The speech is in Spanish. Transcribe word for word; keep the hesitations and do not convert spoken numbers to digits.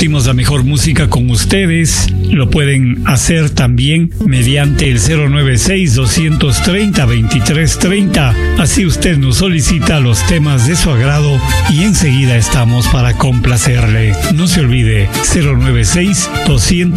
compartimos la mejor música con ustedes. Lo pueden hacer también mediante el cero nueve seis, dos tres cero, dos tres tres cero. Así usted nos solicita los temas de su agrado y enseguida estamos para complacerle. No se olvide, cero nueve seis, dos